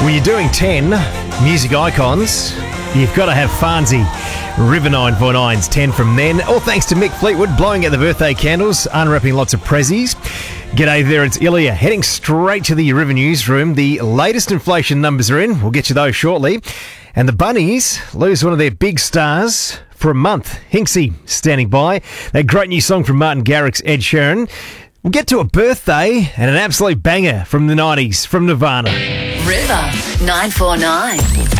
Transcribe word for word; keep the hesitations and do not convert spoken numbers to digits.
When you're doing ten music icons, you've got to have Farnsey. River nine four nine's ten from then. All thanks to Mick Fleetwood blowing out the birthday candles, unwrapping lots of prezzies. G'day there, it's Ilya. Heading straight to the River newsroom. The latest inflation numbers are in. We'll get you those shortly. And the Bunnies lose one of their big stars for a month. Hinksy standing by. That great new song from Martin Garrix's Ed Sheeran. We'll get to a birthday and an absolute banger from the nineties from Nirvana. River nine four nine.